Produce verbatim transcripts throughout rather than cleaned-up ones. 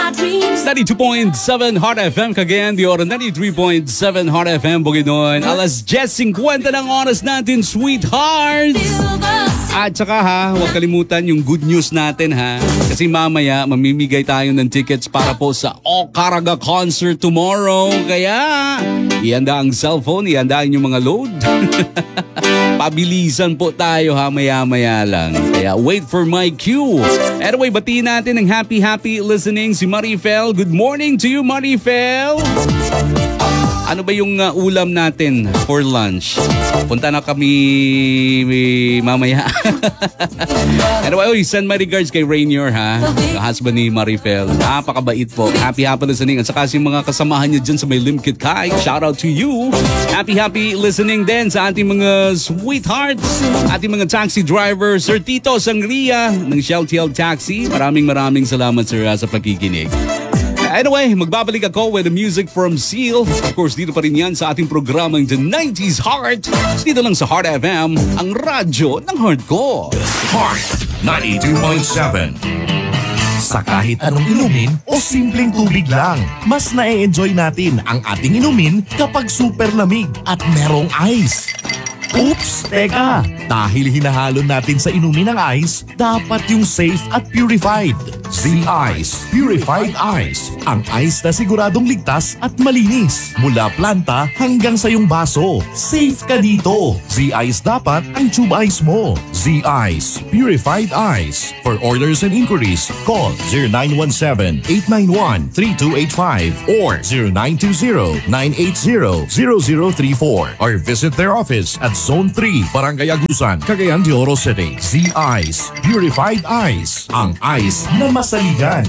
ninety-two point seven Hot F M Cagayan de Oro, ninety-three point seven Hot F M Bukidnon. Alas ten fifty ng oras natin, sweethearts. At saka ha, huwag kalimutan yung good news natin ha. Kasi mamaya mamimigay tayo ng tickets para po sa O Caraga concert tomorrow. Kaya ihanda ang cellphone, ihanda yung mga load. Pabilisan po tayo ha, maya-maya lang. Kaya wait for my cue. Anyway, batiin natin ng happy happy listening si Marifel. Good morning to you, Marifel. Ano ba yung uh, ulam natin for lunch? Punta na kami eh, mamaya. Anyway, oy, send my regards kay Rainier ha. Yung husband ni Marifel. Napakabait po. Happy happy listening. At saka si mga kasamahan niya dyan sa may Limkit Kai. Shout out to you. Happy happy listening din sa ating mga sweethearts. Ating mga taxi driver. Sir Tito Sangria ng Shell T L Taxi. Maraming maraming salamat sir sa pagkikinig. Anyway, magbabalik ako with the music from Seal. Of course, dito pa rin yan sa ating programang The nineties Heart. Dito lang sa Heart F M, ang radyo ng heart ko. Heart ninety-two point seven. Sa kahit anong inumin o simpleng tubig lang, mas na-enjoy natin ang ating inumin kapag super lamig at merong ice. Oops! Teka! Dahil hinahalo natin sa inumin ng ice, dapat yung safe at purified. Z-Ice Purified Ice. Ang ice na siguradong ligtas at malinis. Mula planta hanggang sa iyong baso. Safe ka dito. Z-Ice dapat ang tube ice mo. Z-Ice Purified Ice. For orders and inquiries, call zero nine one seven, eight nine one, three two eight five or zero nine two zero, nine eight zero, zero zero three four or visit their office at Zone three, Barangay Agusan, Cagayan de Oro City. Z-Ice Purified Ice. Ang ice na masaligan.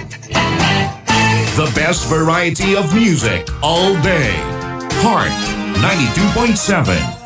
The best variety of music all day. Heart ninety-two point seven.